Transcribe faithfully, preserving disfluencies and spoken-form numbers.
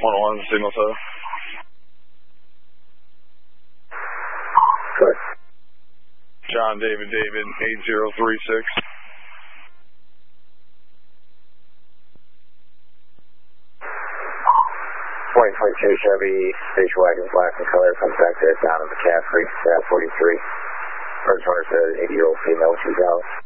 one oh one, signal seven. Good. John David David, eight zero three six. twenty twenty-two Chevy station wagon, black in color, comes back to down in McCaffrey, Route forty-three. First owner said eighty-year-old female, she's out.